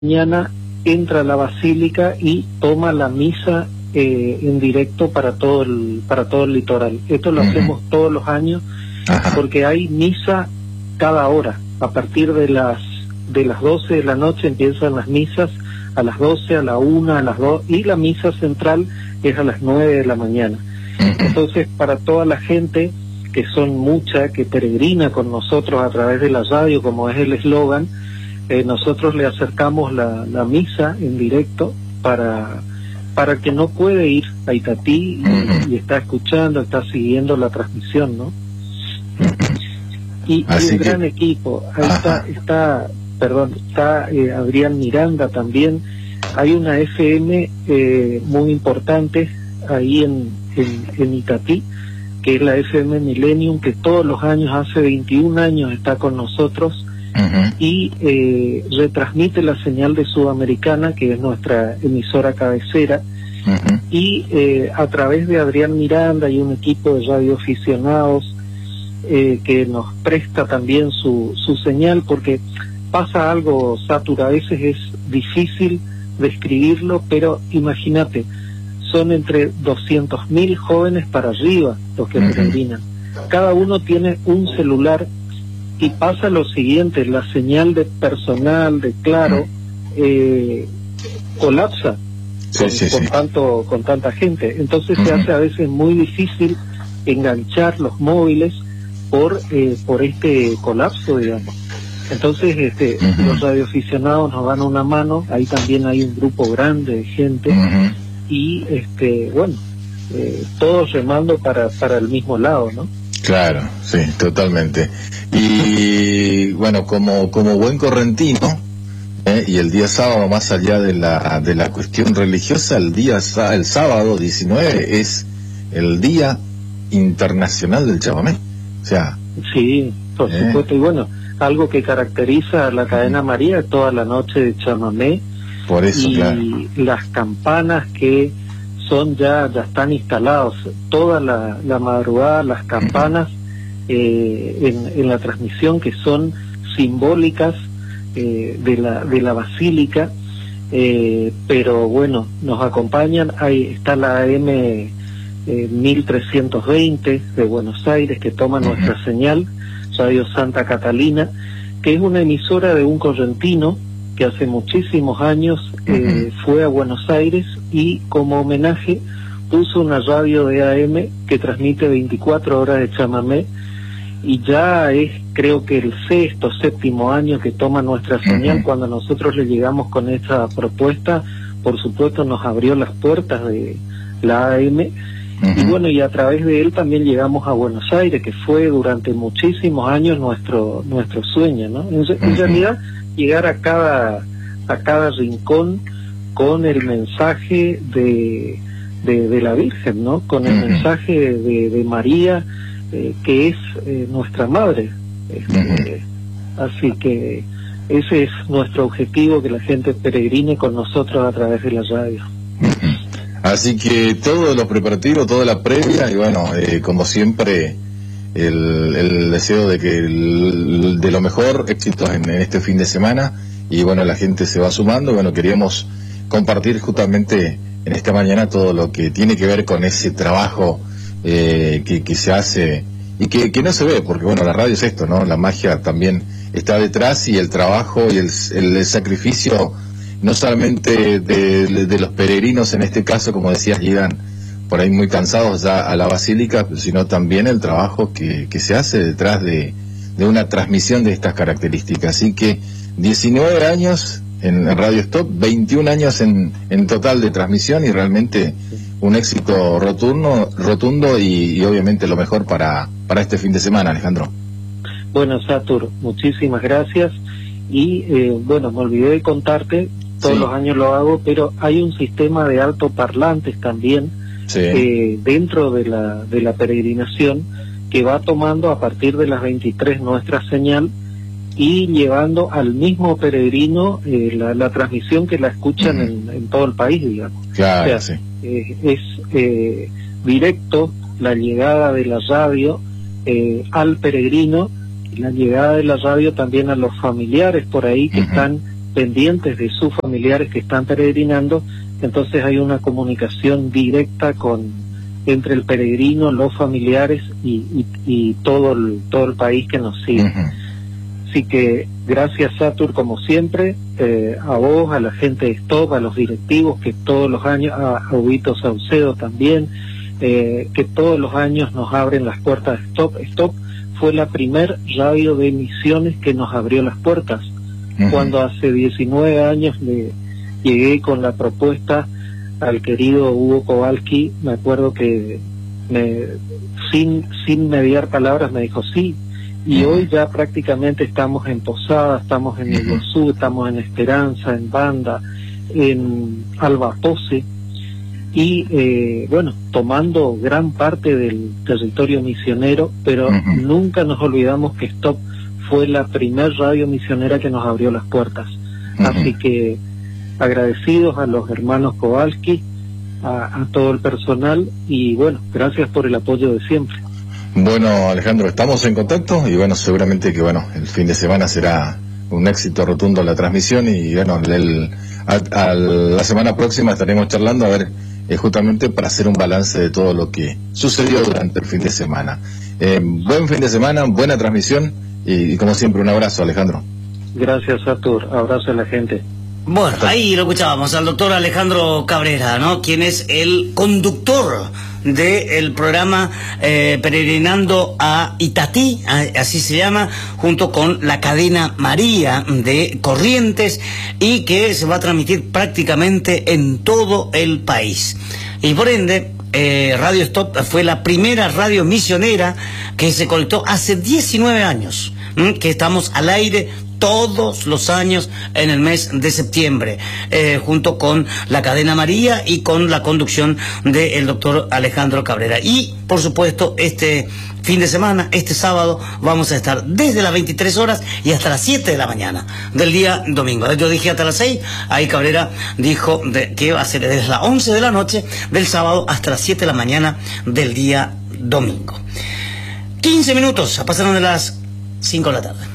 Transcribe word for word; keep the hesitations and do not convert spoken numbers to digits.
mañana entra a la basílica y toma la misa eh, en directo para todo el para todo el litoral. Esto lo uh-huh. hacemos todos los años. Ajá. Porque hay misa cada hora. A partir de las de las doce de la noche empiezan las misas, a las doce, a la una, a las dos, y la misa central es a las nueve de la mañana. Uh-huh. Entonces, para toda la gente, que son mucha, que peregrina con nosotros a través de la radio, como es el eslogan, eh, nosotros le acercamos la, la misa en directo para para que no puede ir a Itatí y, y está escuchando, está siguiendo la transmisión, ¿no? Y, y un que... gran equipo. Ahí está, está, perdón, está eh, Adrián Miranda también. Hay una F M eh, muy importante ahí en, en, en Itatí, que es la F M Millennium, que todos los años, hace veintiún años, está con nosotros. Uh-huh. Y eh, retransmite la señal de Sudamericana, que es nuestra emisora cabecera. Uh-huh. Y eh, a través de Adrián Miranda y un equipo de radioaficionados eh, que nos presta también su, su señal, porque pasa algo, Satur, a veces es difícil describirlo, pero imagínate, son entre doscientos mil jóvenes para arriba los que uh-huh. peregrinan. Cada uno tiene un celular. Y pasa lo siguiente, la señal de personal, de Claro, eh, colapsa sí, con, sí, con, sí. Tanto, con tanta gente. Entonces uh-huh. se hace a veces muy difícil enganchar los móviles por eh, por este colapso, digamos. Entonces este uh-huh. los radioaficionados nos dan una mano, ahí también hay un grupo grande de gente, uh-huh. y este bueno, eh, todos remando para, para el mismo lado, ¿no? Claro, sí, totalmente. Y bueno, como como buen correntino, ¿eh? Y el día sábado, más allá de la de la cuestión religiosa, el día el sábado diecinueve es el Día Internacional del Chamamé. O sea, sí, por ¿eh? supuesto. Y bueno, algo que caracteriza a la cadena María es toda la noche de chamamé. Por eso, y claro. las campanas que son ya ya están instalados toda la, la madrugada, las campanas eh, en, en la transmisión, que son simbólicas eh, de la de la basílica, eh, pero bueno, nos acompañan. Ahí está la A M eh, mil trescientos veinte de Buenos Aires, que toma uh-huh. nuestra señal, Radio Santa Catalina, que es una emisora de un correntino que hace muchísimos años eh, uh-huh. fue a Buenos Aires y como homenaje puso una radio de A M que transmite veinticuatro horas de chamamé, y ya es creo que el sexto, séptimo año que toma nuestra señal. Uh-huh. Cuando nosotros le llegamos con esta propuesta, por supuesto nos abrió las puertas de la A M, uh-huh. y bueno, y a través de él también llegamos a Buenos Aires, que fue durante muchísimos años nuestro nuestro sueño, ¿no? En, uh-huh. en realidad, llegar a cada a cada rincón con el mensaje de de, de la Virgen, ¿no? Con el uh-huh. mensaje de, de María, eh, que es eh, nuestra madre. Este, uh-huh. Así que ese es nuestro objetivo, que la gente peregrine con nosotros a través de la radio. Uh-huh. Así que todos los preparativos, toda la previa, y bueno, eh, como siempre, el, el deseo de que el, de lo mejor, éxitos en, en este fin de semana, y bueno, la gente se va sumando. Bueno, queríamos compartir justamente en esta mañana todo lo que tiene que ver con ese trabajo eh, que, que se hace y que, que no se ve, porque bueno, la radio es esto, ¿no? La magia también está detrás, y el trabajo y el, el, el sacrificio, no solamente de, de, de los peregrinos, en este caso, como decías, llegan por ahí muy cansados ya a la basílica, sino también el trabajo que, que se hace detrás de, de una transmisión de estas características. Así que diecinueve años en Radio Stop, veintiún años en, en total de transmisión, y realmente un éxito rotundo, rotundo y, y obviamente lo mejor para, para este fin de semana, Alejandro. Bueno, Satur, muchísimas gracias. Y eh, bueno, me olvidé de contarte, todos sí. los años lo hago, pero hay un sistema de altoparlantes también sí. eh, dentro de la, de la peregrinación, que va tomando a partir de las veintitrés nuestra señal y llevando al mismo peregrino eh, la, la transmisión, que la escuchan uh-huh. en, en todo el país, digamos. Claro, o sea, sí. eh, es eh, directo la llegada de la radio eh, al peregrino, y la llegada de la radio también a los familiares por ahí que uh-huh. están pendientes de sus familiares que están peregrinando, entonces hay una comunicación directa con entre el peregrino, los familiares y, y, y todo el todo el país que nos sigue. Uh-huh. Así que gracias, Satur, como siempre, eh, a vos, a la gente de Stop, a los directivos que todos los años, a, a Huguito Saucedo también, eh, que todos los años nos abren las puertas de Stop. Stop fue la primer radio de emisiones que nos abrió las puertas. Uh-huh. Cuando hace diecinueve años le llegué con la propuesta al querido Hugo Kowalski, me acuerdo que me, sin, sin mediar palabras me dijo sí. Y uh-huh. hoy ya prácticamente estamos en Posada, estamos en el Iguazú, estamos en Esperanza, en Banda, en Albapose, y eh, bueno, tomando gran parte del territorio misionero, pero uh-huh. nunca nos olvidamos que Stop fue la primer radio misionera que nos abrió las puertas. Uh-huh. Así que agradecidos a los hermanos Kowalski, a, a todo el personal, y bueno, gracias por el apoyo de siempre. Bueno, Alejandro, estamos en contacto y bueno, seguramente que bueno, el fin de semana será un éxito rotundo la transmisión y bueno, el, a, a la semana próxima estaremos charlando a ver eh, justamente para hacer un balance de todo lo que sucedió durante el fin de semana. Eh, buen fin de semana, buena transmisión y, y como siempre un abrazo, Alejandro. Gracias, Artur, abrazo a la gente. Bueno, ahí lo escuchábamos al doctor Alejandro Cabrera, ¿no? Quien es el conductor del programa eh, Peregrinando a Itatí, así se llama, junto con la cadena María de Corrientes, y que se va a transmitir prácticamente en todo el país. Y por ende, eh, Radio Stop fue la primera radio misionera que se conectó hace diecinueve años, ¿m? que estamos al aire todos los años en el mes de septiembre, eh, junto con la cadena María y con la conducción del doctor Alejandro Cabrera. Y, por supuesto, este fin de semana, este sábado, vamos a estar desde las veintitrés horas y hasta las siete de la mañana del día domingo. Yo dije hasta las seis, ahí Cabrera dijo de, que va a ser desde las once de la noche del sábado hasta las siete de la mañana del día domingo. quince minutos, pasaron de las cinco de la tarde.